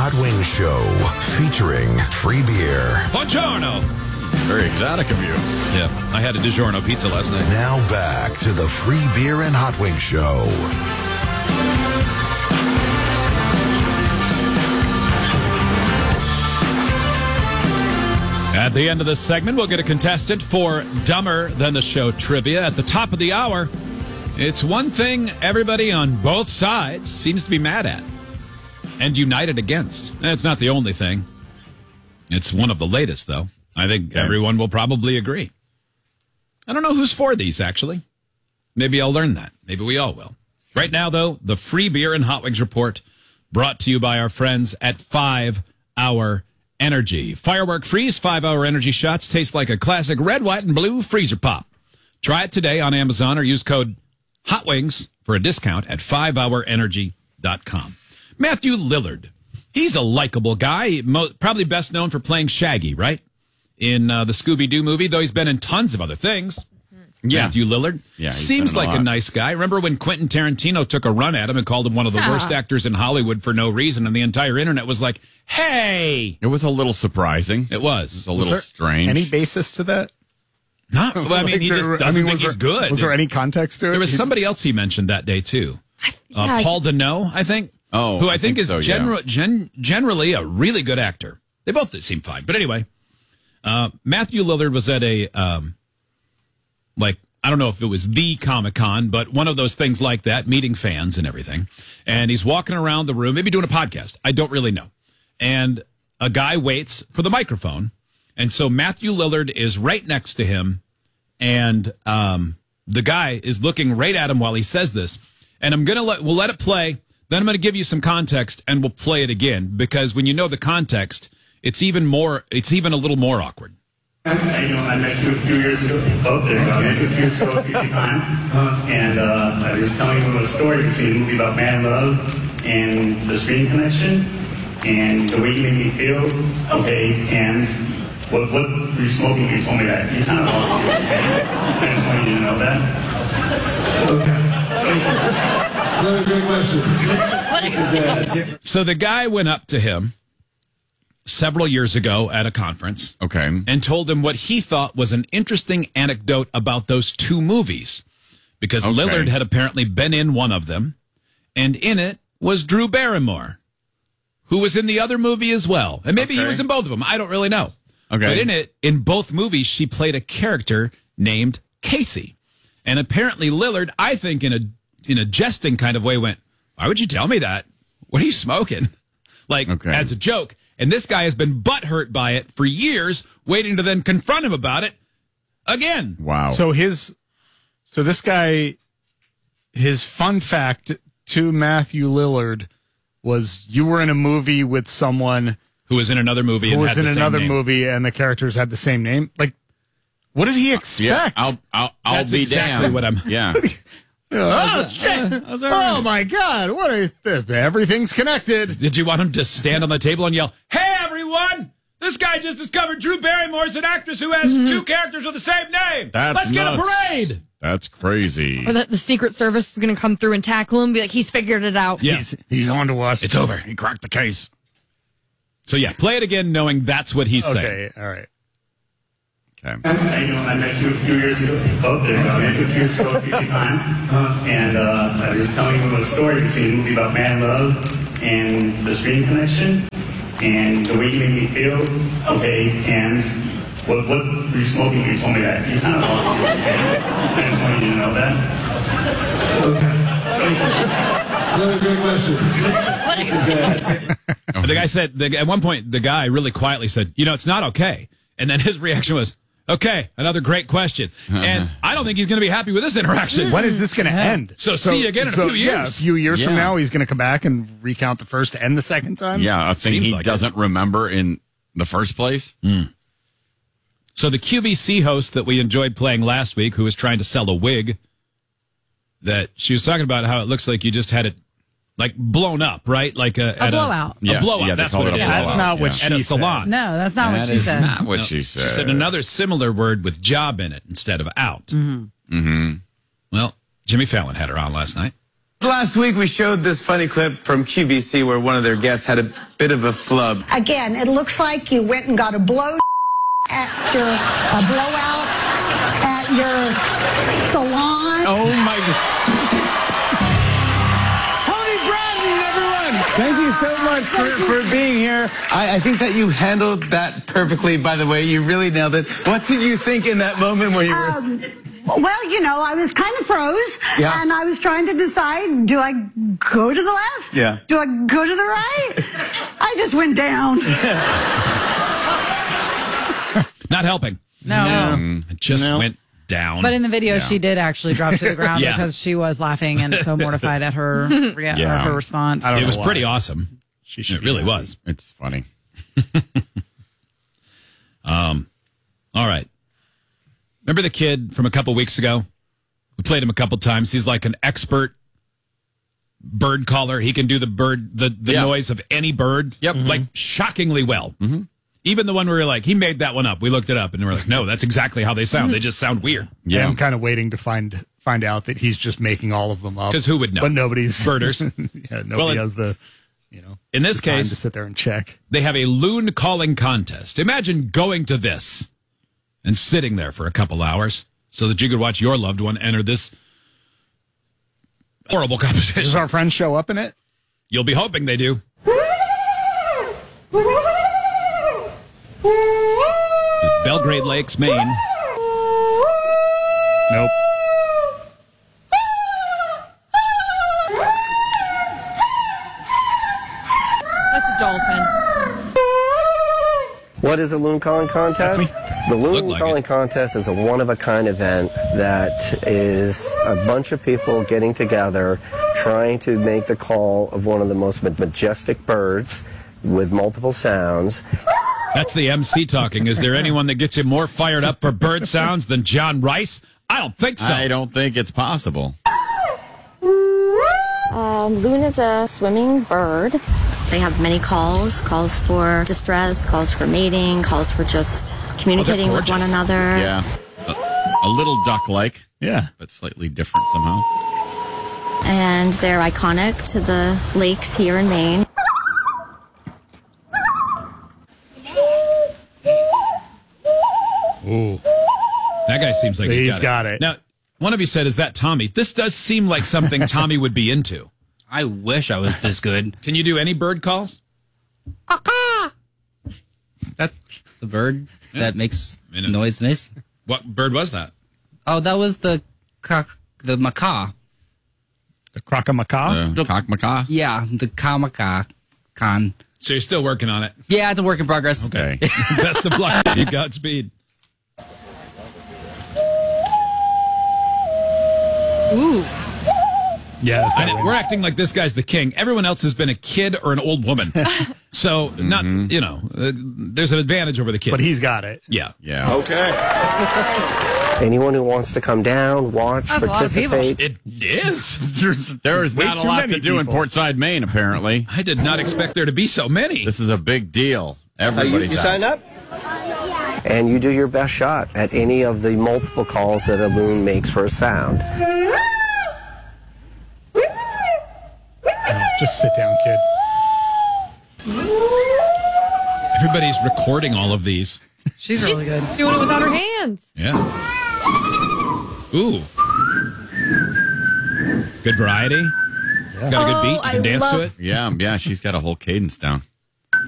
Hot Wings Show featuring free beer. Buongiorno. Very exotic of you. Yeah, I had a DiGiorno pizza last night. Now back to the Free Beer and Hot Wings Show. At the end of this segment, we'll get a contestant for Dumber Than the Show trivia. At the top of the hour, it's one thing everybody on both sides seems to be mad at and united against. It's not the only thing. It's one of the latest, though. I think everyone will probably agree. I don't know who's for these, actually. Maybe I'll learn that. Maybe we all will. Right now, though, the Free Beer and Hot Wings Report brought to you by our friends at 5 Hour Energy. Firework Freeze 5 Hour Energy shots taste like a classic red, white, and blue freezer pop. Try it today on Amazon or use code HOTWINGS for a discount at 5hourenergy.com. Matthew Lillard. He's a likable guy, probably best known for playing Shaggy, right? In the Scooby-Doo movie, though he's been in tons of other things. Yeah. Matthew Lillard. Yeah, seems like a nice guy. Remember when Quentin Tarantino took a run at him and called him one of the worst actors in Hollywood for no reason, and the entire internet was like, hey! It was a little surprising. It was. A little strange. Any basis to that? Not, well, I mean, he just doesn't think he's good. Was there any context to it? There was somebody else he mentioned that day, too. Paul Dano, I think. Oh, who I think is so, yeah. generally a really good actor. They both seem fine. But anyway, Matthew Lillard was at a, I don't know if it was the Comic-Con, but one of those things like that, meeting fans and everything. And he's walking around the room, maybe doing a podcast. I don't really know. And a guy waits for the microphone. And so Matthew Lillard is right next to him. And the guy is looking right at him while he says this. And we'll let it play. Then I'm going to give you some context and we'll play it again. Because when you know the context, it's even a little more awkward. I met you a few years ago. Oh, there you go. I met you a few years ago at the time. And I was telling you a story between a movie about mad love and The Screen Connection. And the way you made me feel, okay, and what were you smoking when you told me that? You kind of lost me, okay? I just wanted you to know that. Another great question. So the guy went up to him several years ago at a conference. Okay. And told him what he thought was an interesting anecdote about those two movies. Because Lillard had apparently been in one of them. And in it was Drew Barrymore, who was in the other movie as well. And maybe he was in both of them. I don't really know. Okay. But in both movies, she played a character named Casey. And apparently Lillard, I think in a jesting kind of way, went, why would you tell me that? What are you smoking? As a joke. And this guy has been butthurt by it for years, waiting to then confront him about it again. Wow. So this guy, his fun fact to Matthew Lillard was you were in a movie with someone who was in another movie who and was had in the same another name. movie and the characters had the same name. Like, what did he expect? I'll That's be exactly damned. what I'm. Yeah. Oh, shit. Oh, my God. Everything's connected. Did you want him to stand on the table and yell, hey, everyone, this guy just discovered Drew Barrymore's an actress who has two characters with the same name. Let's get a parade. That's crazy. Or that the Secret Service is going to come through and tackle him and be like, he's figured it out. Yeah. He's on to us. It's over. He cracked the case. So, yeah, play it again knowing that's what he's saying. Okay, all right. Okay. I met you a few years ago. Oh, there you go. I met you a few years ago at the time. And I was telling you a story between a movie about mad love and The Screen Connection. And the way you made me feel, okay, and what were you smoking when you told me that? You kind of lost me, okay? I just wanted you to know that. Another great question. The guy said, at one point, the guy really quietly said, it's not okay. And then his reaction was, okay, another great question. And I don't think he's going to be happy with this interaction. When is this going to end? So see you again in a few years. Yeah, a few years from now, he's going to come back and recount the first and the second time? Yeah, a thing Seems he like doesn't remember in the first place. So the QVC host that we enjoyed playing last week, who was trying to sell a wig, that she was talking about how it looks like you just had it blown up, right? Like a blowout. A blowout. Yeah, that's what it is. That's not what At she a said. salon. No, that's not what she said. Not what she said. She said another similar word with job in it instead of out. Mm-hmm. Well, Jimmy Fallon had her on last night. Last week, we showed this funny clip from QVC where one of their guests had a bit of a flub. Again, it looks like you went and got a blowout at your salon. Oh, my God. Tony Bratton, everyone! Thank you so much for being here. I think that you handled that perfectly, by the way. You really nailed it. What did you think in that moment when you were... Well, you know, I was kind of froze, and I was trying to decide, do I go to the left? Yeah. Do I go to the right? I just went down. Not helping. No. It just went down. But in the video, she did actually drop to the ground because she was laughing and so mortified at her, her response. It was pretty awesome. It really was. It's funny. All right. Remember the kid from a couple weeks ago? We played him a couple times. He's like an expert bird caller. He can do the noise of any bird. Yep. Like shockingly well. Mm-hmm. Even the one where we were like, he made that one up. We looked it up and we're like, no, that's exactly how they sound. They just sound weird. Yeah. I'm kind of waiting to find out that he's just making all of them up. Because who would know? But nobody's birders. Nobody has the, in this case, to sit there and check. They have a loon calling contest. Imagine going to this and sitting there for a couple hours so that you could watch your loved one enter this horrible competition. Does our friends show up in it? You'll be hoping they do. Belgrade Lakes, Maine. Nope. That's a dolphin. What is a loon calling contest? The loon calling contest is a one-of-a-kind event that is a bunch of people getting together trying to make the call of one of the most majestic birds with multiple sounds. That's the MC talking. Is there anyone that gets you more fired up for bird sounds than John Rice? I don't think so. I don't think it's possible. Loon is a swimming bird. They have many calls for distress, calls for mating, calls for just communicating with one another. Yeah. A little duck-like. Yeah. But slightly different somehow. And they're iconic to the lakes here in Maine. Ooh. That guy seems like he's got it. Now, one of you said, is that Tommy? This does seem like something Tommy would be into. I wish I was this good. Can you do any bird calls? That's a bird that makes noise. Nice. What bird was that? Oh, that was the macaw. The croc-a-macaw? The cock-macaw? Yeah, the cock-macaw. So you're still working on it? Yeah, it's a work in progress. Okay. Best of luck. You Godspeed. Ooh. Yeah, we're acting like this guy's the king. Everyone else has been a kid or an old woman. So, not, there's an advantage over the kid. But he's got it. Yeah. Yeah. Okay. Anyone who wants to come down, watch, participate. It is. There's not a lot to do in Portside, Maine, apparently. I did not expect there to be so many. This is a big deal. Everybody's you signed up? And you do your best shot at any of the multiple calls that a loon makes for a sound. Just sit down, kid. Everybody's recording all of these. She's really good. Doing it without her hands. Yeah. Ooh. Good variety. Got a good beat. You can dance to it. Yeah, she's got a whole cadence down.